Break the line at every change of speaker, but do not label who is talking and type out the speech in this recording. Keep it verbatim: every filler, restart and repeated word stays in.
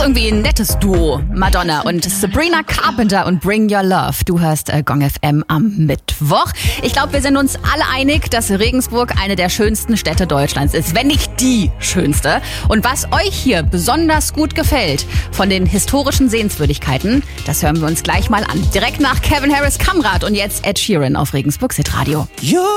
irgendwie ein nettes Duo. Madonna und Sabrina Carpenter und Bring Your Love. Du hörst äh, Gong F M am Mittwoch. Ich glaube, wir sind uns alle einig, dass Regensburg eine der schönsten Städte Deutschlands ist, wenn nicht die schönste. Und was euch hier besonders gut gefällt von den historischen Sehenswürdigkeiten, das hören wir uns gleich mal an. Direkt nach Kevin Harris Kamrat und jetzt Ed Sheeran auf Regensburg Hitradio.